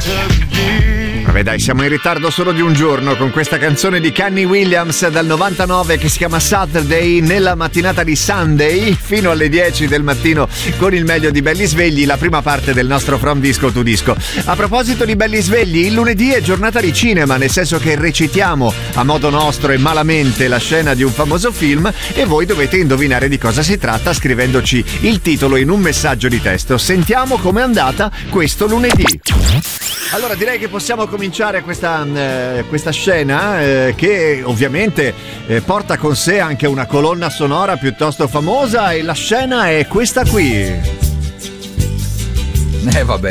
Vabbè dai, siamo in ritardo solo di un giorno con questa canzone di Kanye Williams dal 99 che si chiama Saturday, nella mattinata di Sunday fino alle 10 del mattino con il meglio di Belli Svegli, la prima parte del nostro From Disco to Disco. A proposito di Belli Svegli, il lunedì è giornata di cinema, nel senso che recitiamo a modo nostro e malamente la scena di un famoso film e voi dovete indovinare di cosa si tratta scrivendoci il titolo in un messaggio di testo. Sentiamo com'è andata questo lunedì. Allora direi che possiamo cominciare questa scena che ovviamente porta con sé anche una colonna sonora piuttosto famosa e la scena è questa qui. Vabbè.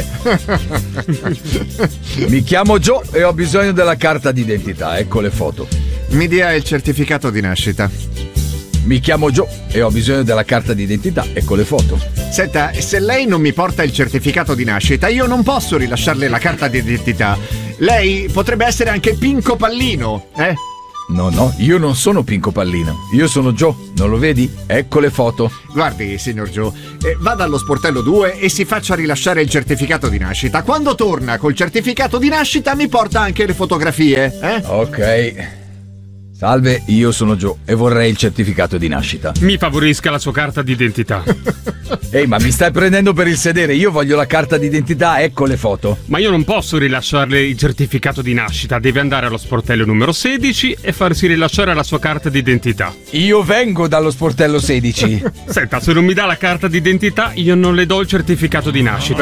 Mi chiamo Joe e ho bisogno della carta d'identità, ecco le foto. Mi dia il certificato di nascita. Mi chiamo Joe e ho bisogno della carta d'identità, ecco le foto. Senta, se lei non mi porta il certificato di nascita, io non posso rilasciarle la carta d'identità. Lei potrebbe essere anche Pinco Pallino, eh? No, io non sono Pinco Pallino. Io sono Joe, non lo vedi? Ecco le foto. Guardi, signor Joe, vada allo sportello 2 e si faccia rilasciare il certificato di nascita. Quando torna col certificato di nascita mi porta anche le fotografie, eh? Ok. Salve, io sono Joe e vorrei il certificato di nascita. Mi favorisca la sua carta d'identità. Ehi, ma mi stai prendendo per il sedere? Io voglio la carta d'identità, ecco le foto. Ma io non posso rilasciarle il certificato di nascita. Deve andare allo sportello numero 16 e farsi rilasciare la sua carta d'identità. Io vengo dallo sportello 16. Senta, se non mi dà la carta d'identità, io non le do il certificato di nascita.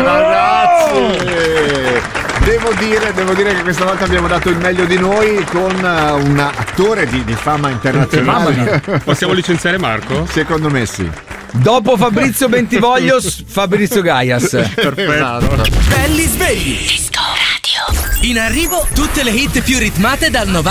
Ragazzi! Devo dire che questa volta abbiamo dato il meglio di noi con un attore di fama internazionale. Possiamo licenziare Marco? Secondo me sì. Dopo Fabrizio Bentivoglios, Fabrizio Gaias. Perfetto. Esatto. Belli Svegli. Disco Radio. In arrivo tutte le hit più ritmate dal 90.